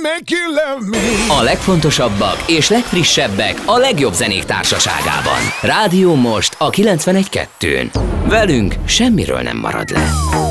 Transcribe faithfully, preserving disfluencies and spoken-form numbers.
make you love me. A legfontosabbak és legfrissebbek a legjobb zenék társaságában. Rádió Most a kilencvenegy kettőn. Velünk semmiről nem marad le.